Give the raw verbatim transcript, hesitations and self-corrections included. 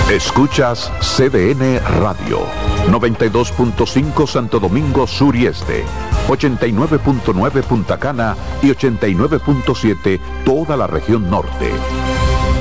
Escuchas C D N Radio, noventa y dos punto cinco Santo Domingo Sur y Este, ochenta y nueve punto nueve Punta Cana y ochenta y nueve punto siete toda la región norte.